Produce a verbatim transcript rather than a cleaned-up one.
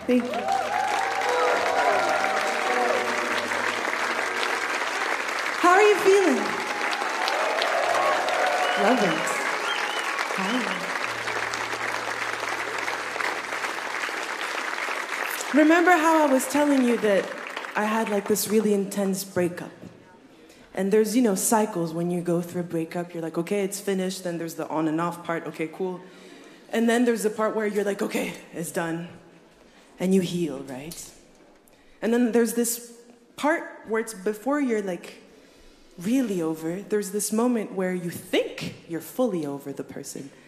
Thank you. How are you feeling? Love it. Hi. Remember how I was telling you that I had like this really intense breakup? And there's, you know, cycles when you go through a breakup. You're like, okay, it's finished. Then there's the on and off part. Okay, cool. And then there's the part where you're like, okay, it's done. And you heal, right? And then there's this part where it's before you're like really over. There's this moment where you think you're fully over the person.